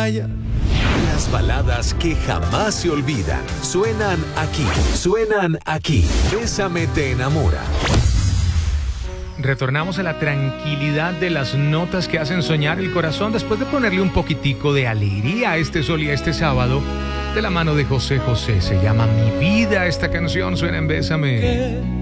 vaya. Las baladas que jamás se olvidan suenan aquí. Suenan aquí. Bésame te enamora. Retornamos a la tranquilidad de las notas que hacen soñar el corazón después de ponerle un poquitico de alegría a este sol y a este sábado de la mano de José José. Se llama Mi Vida. Esta canción suena en Bésame.